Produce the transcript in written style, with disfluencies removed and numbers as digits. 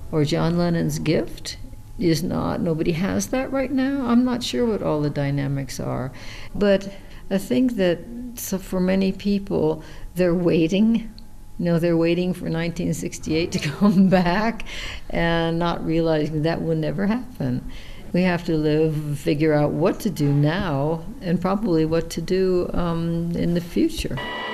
or John Lennon's gift is not, nobody has that right now. I'm not sure what all the dynamics are. But I think that so for many people, they're waiting. They're waiting for 1968 to come back and not realizing that will never happen. We have to figure out what to do now and probably what to do in the future.